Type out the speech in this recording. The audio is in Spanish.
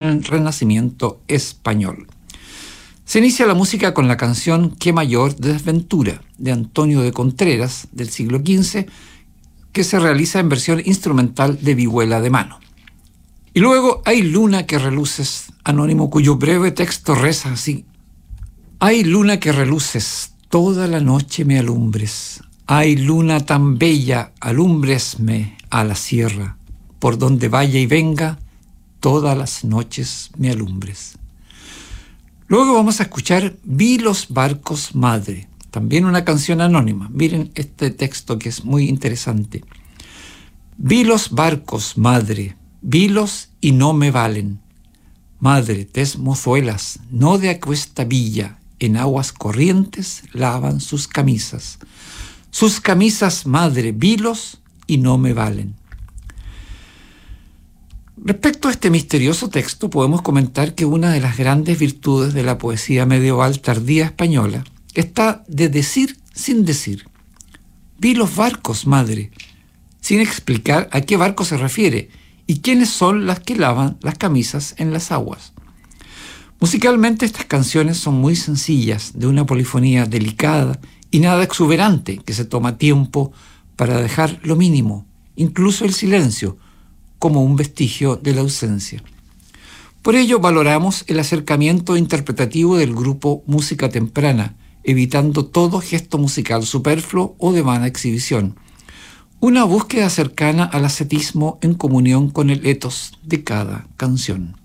el Renacimiento español. Se inicia la música con la canción Qué mayor desventura, de Antonio de Contreras, del siglo XV, que se realiza en versión instrumental de vihuela de mano. Y luego Hay luna que reluces, anónimo, cuyo breve texto reza así: Hay luna que reluces, toda la noche me alumbres. Ay, luna tan bella, alúmbresme a la sierra. Por donde vaya y venga, todas las noches me alumbres. Luego vamos a escuchar Vi los barcos, madre, también una canción anónima. Miren este texto que es muy interesante. Vi los barcos, madre, vilos y no me valen. Madre, tez mozuelas, no de acuesta villa, en aguas corrientes lavan sus camisas. Sus camisas, madre, vilos y no me valen. Respecto a este misterioso texto, podemos comentar que una de las grandes virtudes de la poesía medieval tardía española está de decir sin decir. Vi los barcos, madre, sin explicar a qué barco se refiere y quiénes son las que lavan las camisas en las aguas. Musicalmente, estas canciones son muy sencillas, de una polifonía delicada y nada exuberante, que se toma tiempo para dejar lo mínimo, incluso el silencio, como un vestigio de la ausencia. Por ello valoramos el acercamiento interpretativo del grupo Música Temprana, evitando todo gesto musical superfluo o de vana exhibición. Una búsqueda cercana al ascetismo en comunión con el etos de cada canción.